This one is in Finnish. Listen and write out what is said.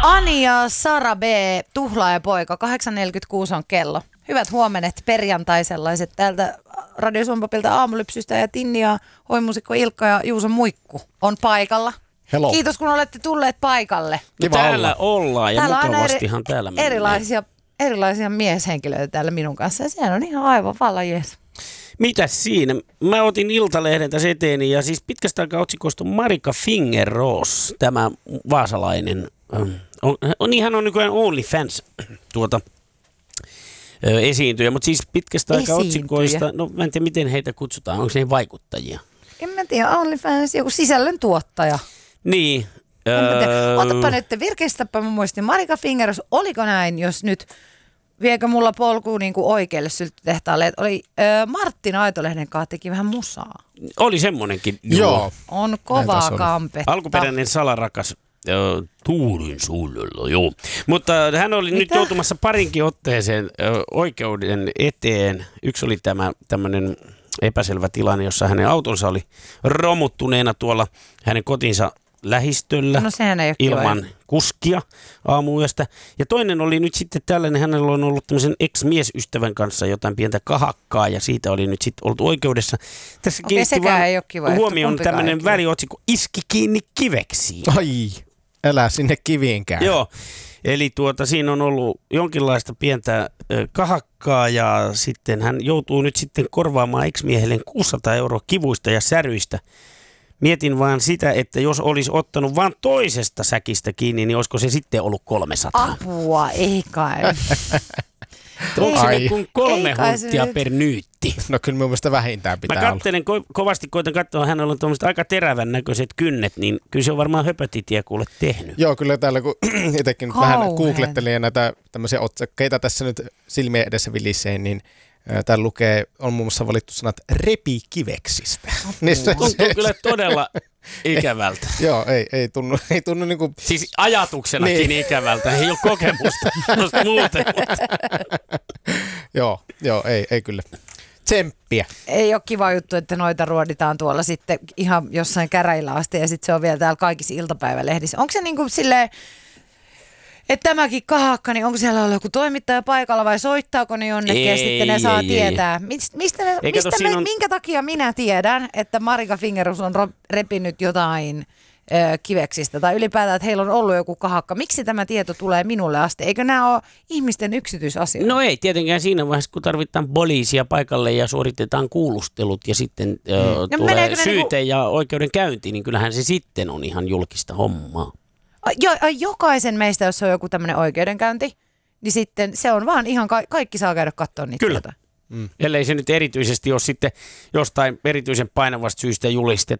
Ani ja Sara B, tuhlaajapoika, 8.46 on kello. Hyvät huomenet perjantaisellaiset täältä Radio Suompapilta Aamulypsystä ja Tinni ja hoimusikko Ilkka ja Juuso Muikku on paikalla. Hello. Kiitos kun olette tulleet paikalle. Kiva täällä ollaan ja täällä mukavastihan täällä mennään. Erilaisia mieshenkilöitä täällä minun kanssa ja sehän on ihan aivan vallan jees. Mitäs siinä? Mä otin Iltalehden tässä eteeni ja siis pitkästä aikaa otsikoista Marika Fingerros, tämä vaasalainen. Hän on nykyään OnlyFans esiintyjä, mutta siis pitkästä aikaa otsikoista, no mä en tiedä miten heitä kutsutaan, onko ne vaikuttajia? En mä tiedä, OnlyFans, joku sisällön tuottaja. Niin. Otapa nyt, virkeistäpä mä muistin, Marika Fingerros, oliko näin, jos nyt, viekö mulla polku niin kuin oikealle sylttytehtaalle, että oli Martin Aitolehden kanssa teki vähän musaa. Oli semmonenkin. Joo. On kovaa kampetta. Alkuperäinen salarakas Tuurin suullella, joo. Mutta hän oli nyt joutumassa parinkin otteeseen oikeuden eteen. Yksi oli tämä tämmöinen epäselvä tilanne, jossa hänen autonsa oli romuttuneena tuolla hänen kotinsa lähistöllä ilman kuskia aamuyöstä. Ja toinen oli nyt sitten tällainen, hänellä on ollut tämmöisen ex-miesystävän kanssa jotain pientä kahakkaa ja siitä oli nyt sitten ollut oikeudessa. Tässä kiinnitti vaan huomioon tämmöinen väliotsikko, iski kiinni kiveksiin. Ai, älä sinne kiviinkään. Joo, eli siinä on ollut jonkinlaista pientä kahakkaa ja sitten hän joutuu nyt sitten korvaamaan ex-miehelleen 600 € kivuista ja säryistä. Mietin vaan sitä, että jos olisi ottanut vain toisesta säkistä kiinni, niin olisiko se sitten ollut 300? Apua, ei kai. Onko se kuin 3 hunttia per nyytti? No kyllä mun mielestä vähintään pitää olla. Mä katselen kovasti, koitan katsoa, hänellä on tuommoiset aika terävän näköiset kynnet, niin kyllä se on varmaan höpötitiä kuule tehnyt. Joo, kyllä täällä kun itsekin vähän googlettelin ja näitä tämmöisiä otsakkeita tässä nyt silmien edessä vilisee, niin täällä lukee, on muun muassa valittu sanat repikiveksistä. Tuntuu kyllä todella ikävältä. Joo, ei tunnu niin kuin... Siis ajatuksenakin niin ikävältä, ei ole kokemusta muuten. Joo, ei kyllä. Tsemppiä. Ei ole kiva juttu, että noita ruoditaan tuolla sitten ihan jossain käräillä asti ja sitten se on vielä täällä kaikissa iltapäivälehdissä. Onko se niin kuin silleen... Että tämäkin kahakka, niin onko siellä ollut joku toimittaja paikalla vai soittaako ne jonnekin ja sitten ne saa tietää? Minkä takia minä tiedän, että Marika Fingerros on repinyt jotain kiveksistä tai ylipäätään, että heillä on ollut joku kahakka. Miksi tämä tieto tulee minulle asti? Eikö nämä ole ihmisten yksityisasioita? No ei, tietenkään siinä vaiheessa, kun tarvitaan poliisia paikalle ja suoritetaan kuulustelut ja sitten tulee syyte ja oikeudenkäynti, niin kyllähän se sitten on ihan julkista hommaa. Jokaisen meistä, jos on joku tämmöinen oikeudenkäynti, niin sitten se on vaan ihan kaikki saa käydä katsoa niitä. Kyllä. Ellei se nyt erityisesti ole sitten jostain erityisen painavasta syystä